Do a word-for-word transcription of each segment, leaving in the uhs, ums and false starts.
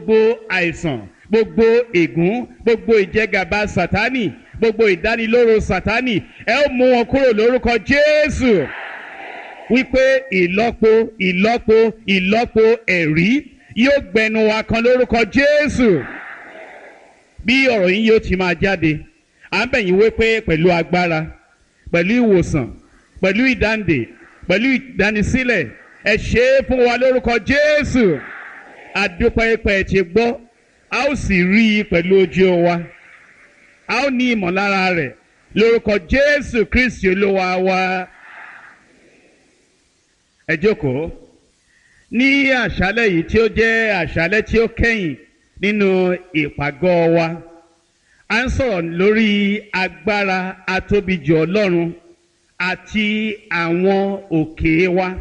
gbogbo àìsàn, gbogbo ègún, gbogbo ìjẹgàba sátánì, gbogbo ìdánilóró sátánì, ẹ ó mú wọn kúrò lórúkọ Jésù. Wípé ìlọ́po ìlọ́po ìlọ́po ẹ̀rí yóò gbẹnu wa kan lórúkọ Jésù. Bí ọ̀rọ̀ yín yóò ti máa jáde, à ń bẹ̀ yín wípé pẹ̀lú agbára, pẹ̀lú ìwòsàn, pẹ̀lú ìdáǹdè, pẹ̀lú ìdánisílẹ̀, ẹ ṣe é fún wa lórúkọ Jésù. Adúpẹ́ pé ẹ ti gbọ́, a ó sì rí i pẹ̀lú ojú wa, a ó ní ìmọ̀lára rẹ̀ lórúkọ Jésù Kristi Olúwa wa. Ẹ jókòó. Ní àṣálẹ́ yìí tí ó jẹ́ àṣálẹ́ tí ó kẹ́yìn nínú ìpàgọ́ wa, a ń sọ̀rọ̀ lórí agbára atóbijù Ọlọ́run àti àwọn òkè wa.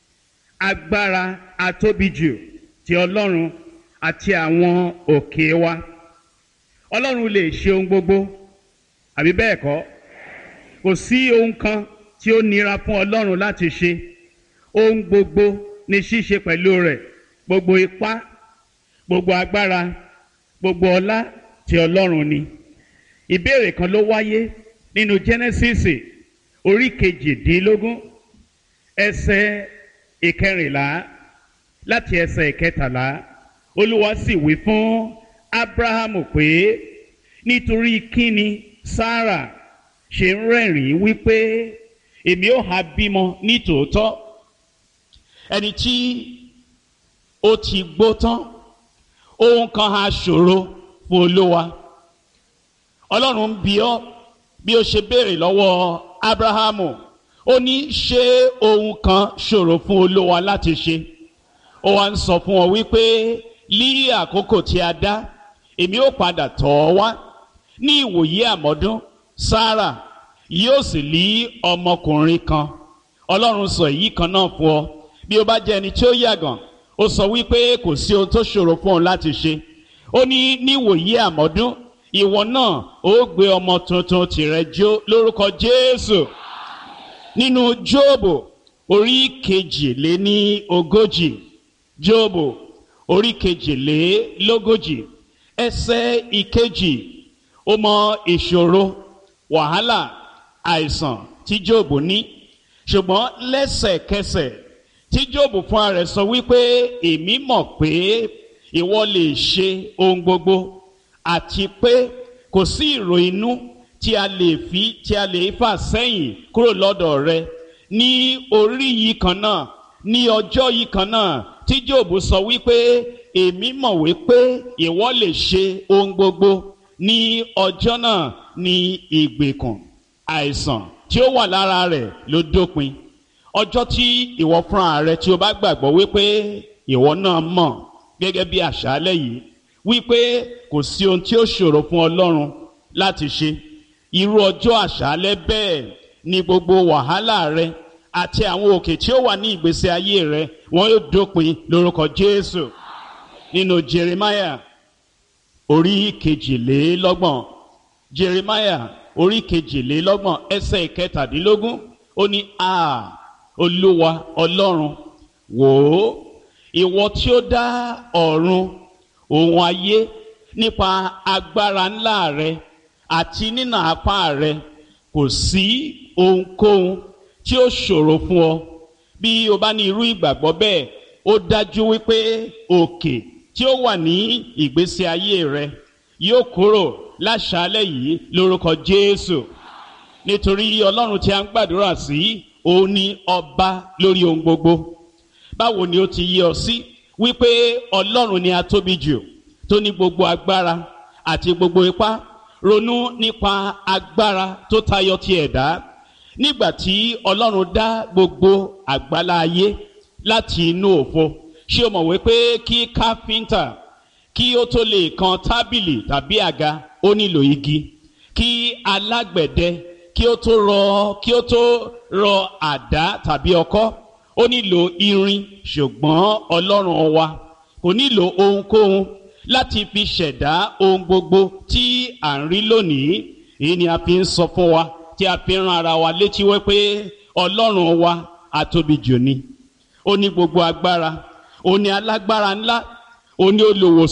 Agbára atóbijù ti Ọlọ́run àti àwọn òkè wa. Ọlọ́run lè ṣe ohun gbogbo, àbí bẹ́ẹ̀ kọ́? Kò sí ohun kan tí ó nira fún Ọlọ́run láti ṣe. Ohun gbogbo ni ṣíṣe pẹ̀lú rẹ̀. Gbogbo ipá, gbogbo agbára, gbogbo ọlá ti Ọlọ́run ni. Ìbéèrè kan ló wáyé nínú Jẹ́nẹ́sísì orí kejìdínlógún ẹsẹ̀ ìkẹrìnlá láti ẹsẹ̀ ìkẹtàlá. Olúwa sì wí fún Ábúráhámù pé nítorí kíni Sárà ṣe ń rẹ́rìn-ín wípé èmi ó ha bímọ ní tòótọ́. Ẹni tí ó ti gbó tán, ohun kan ha ṣòro fún Olúwa. Ọlọ́run ń bi ọ́ bí ó ṣe béèrè lọ́wọ́ Ábúráhámù. Ó ní ṣé ohun kan ṣòro fún Olúwa láti ṣe? Ó wá ń sọ fún ọ wípé ní àkókò tí a dá, èmi ó padà tọ̀ ọ́ wá. Ní ìwòyí àmọ́dún, Sárà yóò sì ní ọmọkùnrin kan. Ọlọ́run sọ èyí kan náà fún ọ. Bí ó bá jẹ́ ẹni tí ó yàgàn, ó sọ wípé kò sí ohun tó ṣòro fún òun láti ṣe. Ó ní ní ìwòyí àmọ́dún, ìwọ náà ó gbé ọmọ tuntun tìrẹ jó lórúkọ Jésù. Nínú Jóòbù orí kejìléní ogójì, Jóòbù orí kejìlélógójì ẹsẹ̀ ìkejì, ó mọ ìṣòro, wàhálà, àìsàn tí Jóòbù ní. Ṣùgbọ́n lẹ́sẹ̀kẹsẹ̀ tí Jóòbù fúnra rẹ̀ sọ wípé èmi mọ̀ pé ìwọ lè ṣe ohun gbogbo, àti pé kò sí ìrò inú tí a lè fi tí a lè fà sẹ́yìn kúrò lọ́dọ̀ rẹ. Ní orí yìí kan náà, ní ọjọ́ yìí kan náà tí Jóòbù sọ wípé èmi mọ̀ wípé ìwọ lè ṣe ohun gbogbo, ní ọjọ́ náà ní ìgbèkùn àìsàn tí ó wà lára rẹ̀ ló dópin. Ọjọ́ tí ìwọ fúnra rẹ tí o bá gbàgbọ́ wípé ìwọ náà mọ̀ gẹ́gẹ́ bí àṣálẹ́ yìí wípé kò sí ohun tí ó ṣòro fún Ọlọ́run láti ṣe, irú ọjọ́ àṣálẹ́ bẹ́ẹ̀ ni gbogbo wàhálà rẹ àti àwọn òkè tí ó wà ní ìgbésí ayé rẹ wọn yóò dópin lórúkọ Jésù. Nínú Jeremiah orí kejìlélọ́gbọ̀n, Jeremiah orí kejìlélọ́gbọ̀n ẹsẹ̀ ìkẹtàdínlógún, ó ní a Olúwa Ọlọ́run, wò ó, ìwọ tí ó dá ọ̀run òun ayé nípa agbára ńlá rẹ àti nínà apá rẹ, kò sí ohunkóhun tí ó ṣòro fún ọ. Bí o bá ní irú ìgbàgbọ́ bẹ́ẹ̀, ó dájú wípé òkè tí ó wà ní ìgbésí ayé rẹ yóò kúrò láṣálẹ́ yìí lórúkọ Jésù. Nítorí Ọlọ́run tí a ń gbàdúrà sí, òun ni ọba lórí ohun gbogbo. Báwo ni ó ti yé ọ sí wípé Ọlọ́run ni atóbijù tó ní gbogbo agbára àti gbogbo ipá? Ronú nípa agbára tó tayọ ti ẹ̀dá. Nígbà tí Ọlọ́run dá gbogbo àgbálá ayé láti inú òfo, ṣé o mọ̀ wípé kí káfíńtà kí ó tó lè kan tábìlì tàbí àga ó nílò igi? Kí alágbẹ̀dẹ kí ó tó rọ kí ó tó rọ àdá tàbí ọkọ́ ó nílò irin. Ṣùgbọ́n Ọlọ́run wa kò nílò ohunkóhun láti fi ṣẹ̀dá ohun gbogbo tí à ń rí lónìí. Èyí ni a fi ń sọ fún wa, tí a fi ń rán ara wa létí wípé Ọlọ́run wa atóbijù ni. Ó ní gbogbo agbára, ó ní alágbára ńlá, ó ní olùwòsàn.